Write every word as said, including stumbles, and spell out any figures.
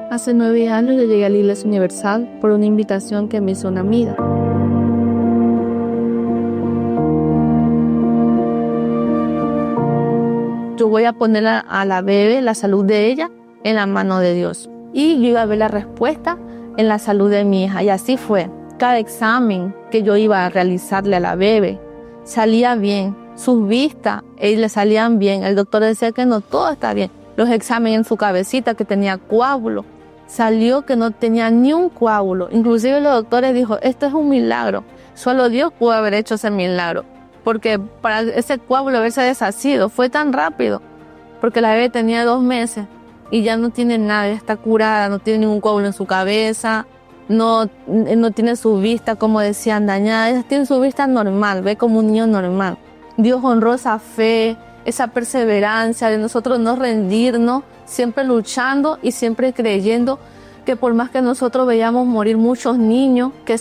Hace nueve años yo llegué a la Iglesia Universal por una invitación que me hizo una amiga. Yo voy a poner a, a la bebé, la salud de ella, en la mano de Dios. Y yo iba a ver la respuesta en la salud de mi hija. Y así fue. Cada examen que yo iba a realizarle a la bebé salía bien. Sus vistas eh, le salían bien. El doctor decía que no, todo está bien. Los exámenes en su cabecita, que tenía coágulo, salió que no tenía ni un coágulo. Inclusive los doctores dijo, esto es un milagro. Solo Dios pudo haber hecho ese milagro. Porque para ese coágulo haberse deshacido fue tan rápido. Porque la bebé tenía dos meses y ya no tiene nada, ya está curada, no tiene ningún coágulo en su cabeza, no, no tiene su vista, como decían, dañada. Ella tiene su vista normal, ve como un niño normal. Dios honró esa fe, esa perseverancia de nosotros no rendirnos, siempre luchando y siempre creyendo que por más que nosotros veíamos morir muchos niños, que